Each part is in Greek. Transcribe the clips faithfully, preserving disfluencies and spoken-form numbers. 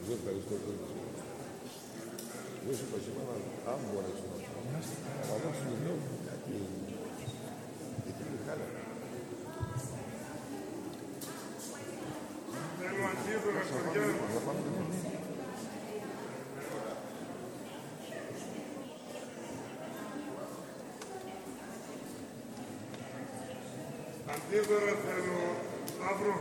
Εγώ ευχαριστώ πολύ. Εγώ σου είπα σήμερα, αν μπορέσω να δώσω το λόγο, γιατί εκεί είναι χάλα. Θέλω αντίδωρα, παιδιά. Αντίδωρα θέλω, Σταύρο.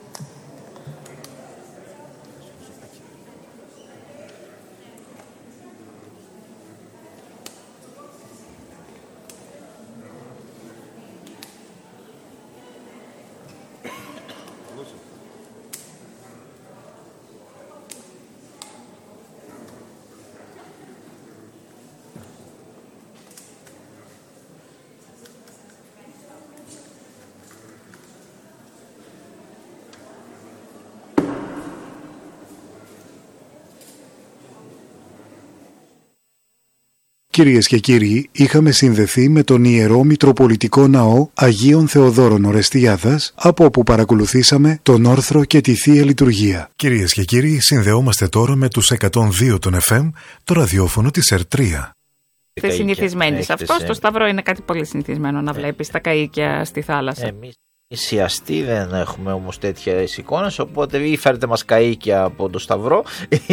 Κυρίες και κύριοι, είχαμε συνδεθεί με τον Ιερό Μητροπολιτικό Ναό Αγίων Θεοδόρων Ορεστιάδας, από όπου παρακολουθήσαμε τον όρθρο και τη Θεία Λειτουργία. Κυρίες και κύριοι, συνδεόμαστε τώρα με τους εκατόν δύο των εφ εμ, το ραδιόφωνο της ΕΡ τρία. Είστε συνηθισμένοι σε αυτό. Στο Σταυρό είναι κάτι πολύ συνηθισμένο να βλέπεις τα καΐκια στη θάλασσα. Εμείς οι αστεί δεν έχουμε όμως τέτοιες εικόνες, οπότε ή φέρετε μας καΐκια από το Σταυρό.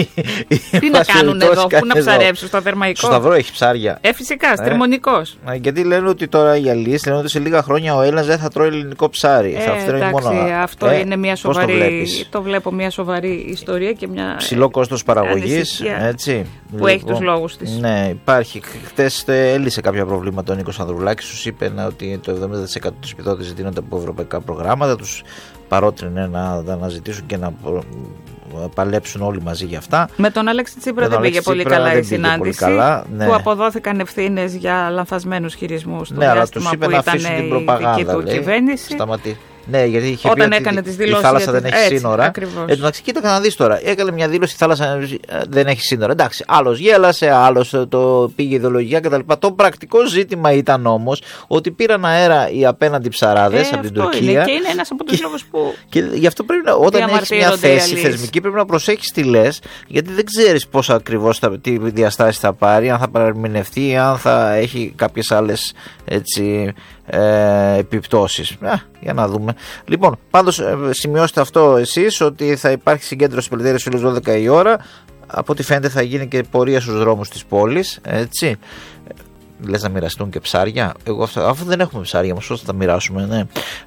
Τι να κάνουν εδώ, πού να ψαρέψουν, στο Θερμαϊκό. Στο Σταυρό έχει ψάρια. Ε, φυσικά, στριμονικός. Ε, γιατί λένε ότι τώρα οι αλληλείς λένε ότι σε λίγα χρόνια ο Έλληνας δεν θα τρώει ελληνικό ψάρι. Ε, θα εντάξει, μόνο... αυτό ε, είναι μια σοβαρή. Το, το βλέπω μια σοβαρή ιστορία και μια. Ψηλό κόστος παραγωγής. Έτσι. Που λοιπόν, έχει τους λόγους της. Ναι, υπάρχει. Χτες έλυσε κάποια προβλήματα ο Νίκος Ανδρουλάκης. Τους είπε ότι το εβδομήντα τοις εκατό της επιδότησης δίνονται από ευρωπαϊκά προγράμματα. Τους παρότρινε να αναζητήσουν και να παλέψουν όλοι μαζί για αυτά. Με τον Αλέξη Τσίπρα δεν πήγε πολύ καλά η συνάντηση. Καλά, ναι. Που αποδόθηκαν ευθύνες για λανθασμένους χειρισμούς. Ναι, αλλά τους είπε να αφήσουν την προπαγάνδα. Του κυβέρνηση. Σταματή. Ναι, γιατί είχε όταν πει έκανε ότι τις δηλώσεις η θάλασσα δεν τις... έχει έτσι, σύνορα. Ακριβώς. Εντάξει, κοίτα να δεις τώρα. Έκανε μια δήλωση: η θάλασσα δεν έχει σύνορα. Εντάξει, άλλος γέλασε, άλλος το πήγε ιδεολογία κτλ. Το πρακτικό ζήτημα ήταν όμως ότι πήραν αέρα οι απέναντι ψαράδες ε, από την Τουρκία. Είναι, και είναι ένας από τους λόγους που. Και γι' αυτό πρέπει να, όταν έχεις μια θέση θεσμική, πρέπει να προσέχεις τι λες, γιατί δεν ξέρεις πώς ακριβώς θα, τι διαστάσεις θα πάρει, αν θα παραμηνευτεί, αν θα έχει κάποιες άλλες έτσι. Ε, επιπτώσεις. Α, για να δούμε. Λοιπόν, πάντως ε, σημειώστε αυτό εσείς, ότι θα υπάρχει συγκέντρωση Πελτέρης Φίλους δώδεκα η ώρα. Από ό,τι φαίνεται θα γίνει και πορεία στους δρόμους της πόλης. Έτσι. Λες να μοιραστούν και ψάρια. Εγώ, αφού δεν έχουμε ψάρια μας, πώς θα τα μοιράσουμε, ναι.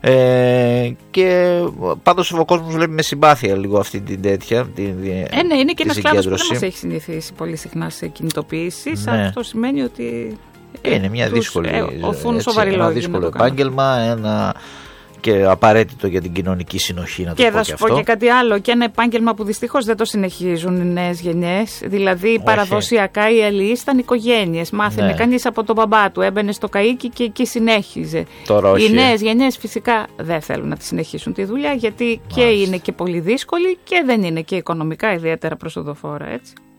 Ε, και πάντως ο κόσμος βλέπει με συμπάθεια λίγο αυτή την τέτοια. Την, ε, ναι, είναι και ένας κλάδος που δεν μας έχει συνηθίσει πολύ συχνά σε κινητοποιήσεις. Ναι. Αυτό σημαίνει ότι. Είναι μια τους δύσκολη, έτσι, ένα δύσκολο επάγγελμα, ένα και απαραίτητο για την κοινωνική συνοχή, να το και πω θα σου πω και κάτι άλλο, και ένα επάγγελμα που δυστυχώς δεν το συνεχίζουν οι νέες γενιές. Δηλαδή, όχι. Παραδοσιακά οι αλληλείς ήταν οικογένειες. Μάθαινε ναι. κανείς από τον μπαμπά του, έμπαινε στο καΐκι και εκεί συνέχιζε. Τώρα όχι. Οι νέες γενιές φυσικά δεν θέλουν να τη συνεχίσουν τη δουλειά, γιατί Μάλιστα. και είναι και πολύ δύσκολη και δεν είναι και οικονομικά ιδιαίτερα προσοδοφόρα, έτσι.